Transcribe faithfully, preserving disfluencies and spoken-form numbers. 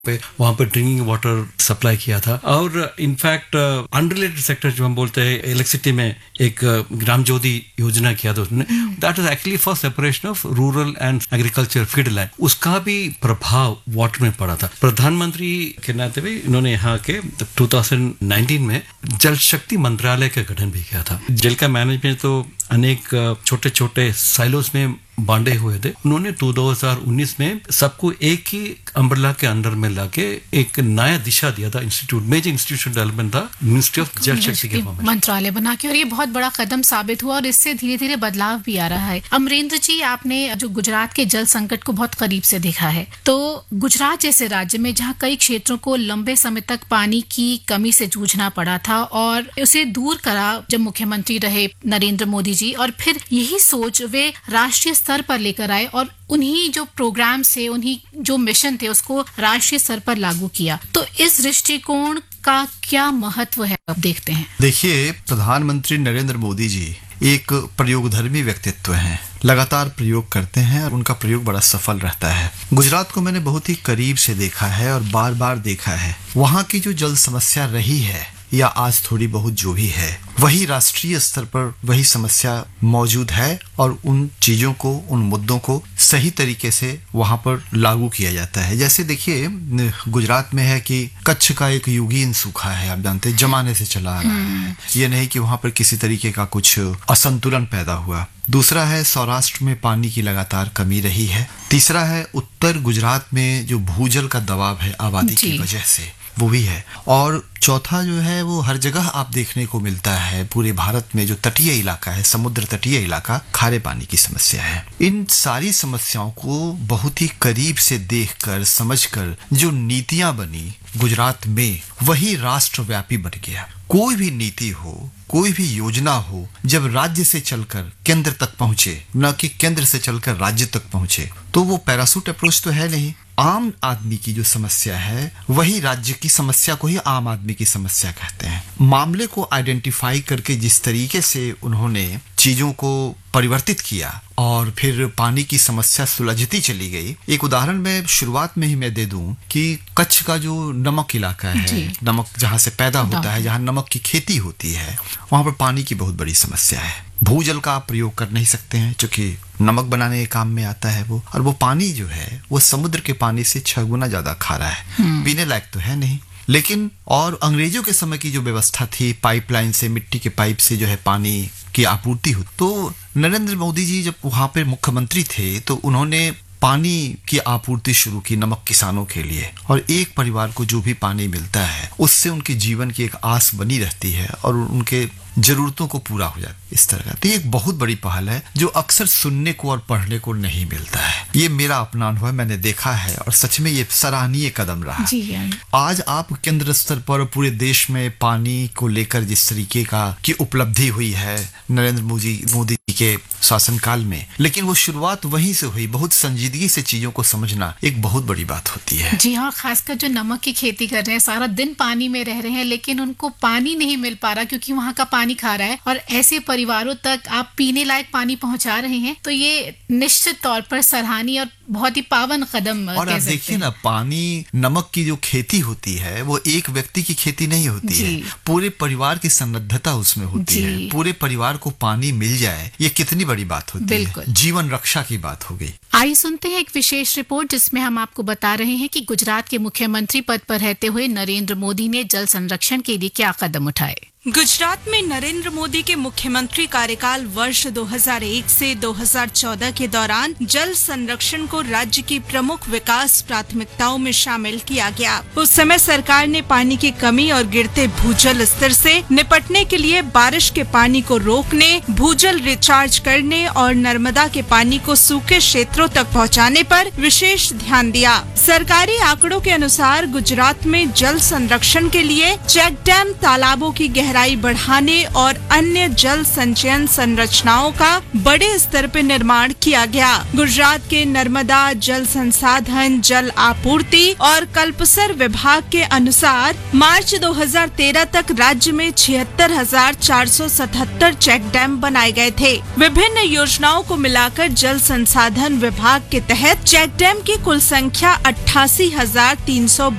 पे वहाँ पे ड्रिंकिंग वाटर सप्लाई किया था। और इनफैक्ट अनरिलेटेड सेक्टर जो हम बोलते हैं इलेक्ट्रिसिटी में एक ग्राम ज्योति योजना किया था उसने, that is actually for separation of rural and agriculture field land. उसका भी प्रभाव वाटर में पड़ा था। प्रधानमंत्री के नाते भी इन्होंने यहाँ के दो हज़ार उन्नीस में जल शक्ति मंत्रालय का गठन भी किया था। जल का मैनेजमेंट तो अनेक छोटे छोटे साइलोस में बांटे हुए थे। उन्होंने दो हज़ार उन्नीस में सबको एक ही अम्ब्रेला के अंडर में लाके एक नया दिशा दिया था। इंस्टीट्यूट मेजर इंस्टीट्यूशन डेवलपमेंट था मिनिस्ट्री ऑफ जल शक्ति के मंत्रालय बना के, और ये बहुत बड़ा कदम साबित हुआ और इससे धीरे धीरे बदलाव भी आ रहा है। अमरेंद्र जी, आपने जो गुजरात के जल संकट को बहुत करीब से देखा है, तो गुजरात जैसे राज्य में जहाँ कई क्षेत्रों को लंबे समय तक पानी की कमी से जूझना पड़ा था और उसे दूर करा जब मुख्यमंत्री रहे नरेंद्र मोदी जी, और फिर यही सोच वे राष्ट्रीय स्तर पर लेकर आए और उन्हीं जो प्रोग्राम से, उन्हीं जो मिशन थे उसको राष्ट्रीय स्तर पर लागू किया। तो इस दृष्टिकोण का क्या महत्व है, अब देखते हैं। देखिए, प्रधानमंत्री नरेंद्र मोदी जी एक प्रयोगधर्मी व्यक्तित्व हैं। लगातार प्रयोग करते हैं और उनका प्रयोग बड़ा सफल रहता है। गुजरात को मैंने बहुत ही करीब से देखा है और बार बार देखा है। वहाँ की जो जल समस्या रही है या आज थोड़ी बहुत जो भी है, वही राष्ट्रीय स्तर पर वही समस्या मौजूद है और उन चीजों को, उन मुद्दों को सही तरीके से वहां पर लागू किया जाता है। जैसे देखिए, गुजरात में है कि कच्छ का एक युगीन सूखा है, आप जानते हैं, जमाने से चला आ रहा है। ये नहीं कि वहां पर किसी तरीके का कुछ असंतुलन पैदा हुआ। दूसरा है, सौराष्ट्र में पानी की लगातार कमी रही है। तीसरा है, उत्तर गुजरात में जो भूजल का दबाव है आबादी की वजह से, वो भी है। और चौथा जो है, वो हर जगह आप देखने को मिलता है, पूरे भारत में जो तटीय इलाका है, समुद्र तटीय इलाका, खारे पानी की समस्या है। इन सारी समस्याओं को बहुत ही करीब से देखकर, समझकर जो नीतियां बनी गुजरात में, वही राष्ट्रव्यापी बन गया। कोई भी नीति हो, कोई भी योजना हो, जब राज्य से चलकर केंद्र तक पहुंचे, न कि केंद्र से चलकर राज्य तक पहुंचे, तो वो पैरासूट अप्रोच तो है नहीं। आम आदमी की जो समस्या है, वही राज्य की समस्या को ही आम आदमी की समस्या कहते हैं। मामले को आइडेंटिफाई करके जिस तरीके से उन्होंने चीजों को परिवर्तित किया और फिर पानी की समस्या सुलझती चली गई। एक उदाहरण मैं शुरुआत में ही मैं दे दूं कि कच्छ का जो नमक इलाका है, नमक जहां से पैदा होता है, जहां नमक की खेती होती है, वहां पर पानी की बहुत बड़ी समस्या है। भूजल का आप प्रयोग कर नहीं सकते हैं, क्योंकि नमक बनाने के काम में आता है वो, और वो पानी जो है वो समुद्र के पानी से छह गुना ज्यादा खारा है, पीने लायक तो है नहीं। लेकिन और अंग्रेजों के समय की जो व्यवस्था थी, पाइपलाइन से, मिट्टी के पाइप से जो है पानी की आपूर्ति हो, तो नरेंद्र मोदी जी जब वहां पे मुख्यमंत्री थे तो उन्होंने पानी की आपूर्ति शुरू की नमक किसानों के लिए, और एक परिवार को जो भी पानी मिलता है उससे उनके जीवन की एक आस बनी रहती है और उनके जरूरतों को पूरा हो जाता है, इस तरह का। तो ये एक बहुत बड़ी पहल है जो अक्सर सुनने को और पढ़ने को नहीं मिलता है। ये मेरा अपना अनुभव है, मैंने देखा है और सच में ये सराहनीय कदम रहा। जी आज आप केंद्र स्तर पर पूरे देश में पानी को लेकर जिस तरीके का की उपलब्धि हुई है नरेंद्र मोदी मोदी के शासनकाल में, लेकिन वो शुरुआत वहीं से हुई। बहुत संजीदगी से चीजों को समझना एक बहुत बड़ी बात होती है। जी हाँ, खासकर जो नमक की खेती कर रहे हैं, सारा दिन पानी में रह रहे हैं, लेकिन उनको पानी नहीं मिल पा रहा क्योंकि वहाँ का पानी खा रहा है, और ऐसे परिवारों तक आप पीने लायक पानी पहुंचा रहे हैं। तो ये निश्चित तौर पर सराहनीय और बहुत ही पावन कदम। और आप देखिए ना, पानी, नमक की जो खेती होती है वो एक व्यक्ति की खेती नहीं होती है, पूरे परिवार की सन्नद्धता उसमें होती है। पूरे परिवार को पानी मिल जाए, ये कितनी बड़ी बात होती है, जीवन रक्षा की बात हो गई। आइए सुनते हैं एक विशेष रिपोर्ट जिसमें हम आपको बता रहे हैं कि गुजरात के मुख्यमंत्री पद पर रहते हुए नरेंद्र मोदी ने जल संरक्षण के लिए क्या कदम उठाए। गुजरात में नरेंद्र मोदी के मुख्यमंत्री कार्यकाल वर्ष दो हज़ार एक से दो हज़ार चौदह के दौरान जल संरक्षण को राज्य की प्रमुख विकास प्राथमिकताओं में शामिल किया गया। उस समय सरकार ने पानी की कमी और गिरते भूजल स्तर से निपटने के लिए बारिश के पानी को रोकने, भूजल रिचार्ज करने और नर्मदा के पानी को सूखे क्षेत्रों तक पहुंचाने पर विशेष ध्यान दिया। सरकारी आंकड़ों के अनुसार गुजरात में जल संरक्षण के लिए चेक डैम, तालाबों की गहराई बढ़ाने और अन्य जल संचयन संरचनाओं का बड़े स्तर पर निर्माण किया गया। गुजरात के नर्मदा जल संसाधन, जल आपूर्ति और कल्पसर विभाग के अनुसार मार्च दो हज़ार तेरह तक राज्य में छिहत्तर हजार चार सौ सतहत्तर चेक डैम बनाए गए थे। विभिन्न योजनाओं को मिलाकर जल संसाधन विभाग के तहत चेक डैम की कुल संख्या अट्ठासी हजार तीन सौ